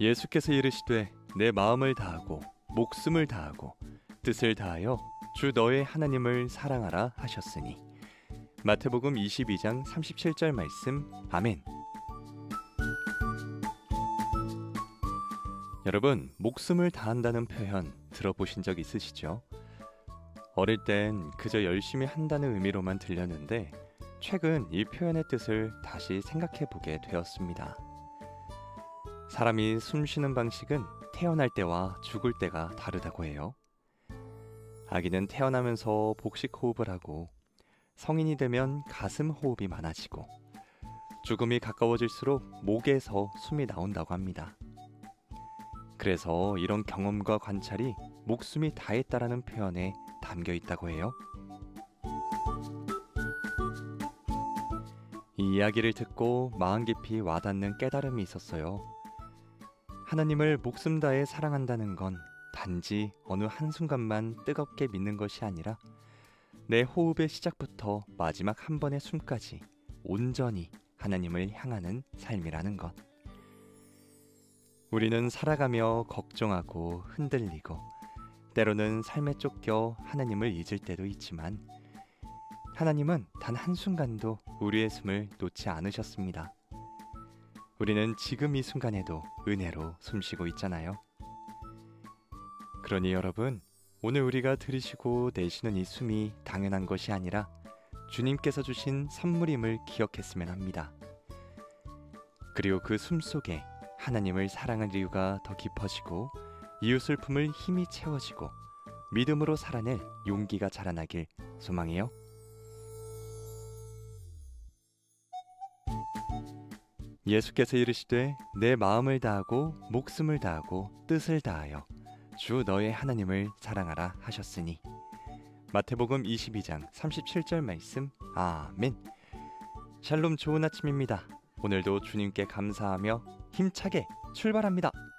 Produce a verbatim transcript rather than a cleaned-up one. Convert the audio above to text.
예수께서 이르시되 내 마음을 다하고 목숨을 다하고 뜻을 다하여 주 너의 하나님을 사랑하라 하셨으니. 마태복음 이십이 장 삼십칠 절 말씀. 아멘. 여러분, 목숨을 다한다는 표현 들어보신 적 있으시죠? 어릴 땐 그저 열심히 한다는 의미로만 들렸는데 최근 이 표현의 뜻을 다시 생각해 보게 되었습니다. 사람이 숨 쉬는 방식은 태어날 때와 죽을 때가 다르다고 해요. 아기는 태어나면서 복식 호흡을 하고 성인이 되면 가슴 호흡이 많아지고 죽음이 가까워질수록 목에서 숨이 나온다고 합니다. 그래서 이런 경험과 관찰이 목숨이 다했다라는 표현에 담겨 있다고 해요. 이 이야기를 듣고 마음 깊이 와닿는 깨달음이 있었어요. 하나님을 목숨 다해 사랑한다는 건 단지 어느 한순간만 뜨겁게 믿는 것이 아니라 내 호흡의 시작부터 마지막 한 번의 숨까지 온전히 하나님을 향하는 삶이라는 것. 우리는 살아가며 걱정하고 흔들리고 때로는 삶에 쫓겨 하나님을 잊을 때도 있지만 하나님은 단 한순간도 우리의 숨을 놓지 않으셨습니다. 우리는 지금 이 순간에도 은혜로 숨쉬고 있잖아요. 그러니 여러분, 오늘 우리가 들이쉬고 내쉬는 이 숨이 당연한 것이 아니라 주님께서 주신 선물임을 기억했으면 합니다. 그리고 그 숨 속에 하나님을 사랑할 이유가 더 깊어지고 이웃을 품을 힘이 채워지고 믿음으로 살아낼 용기가 자라나길 소망해요. 예수께서 이르시되 내 마음을 다하고 목숨을 다하고 뜻을 다하여 주 너의 하나님을 사랑하라 하셨으니. 마태복음 이십이 장 삼십칠 절 말씀. 아멘. 샬롬, 좋은 아침입니다. 오늘도 주님께 감사하며 힘차게 출발합니다.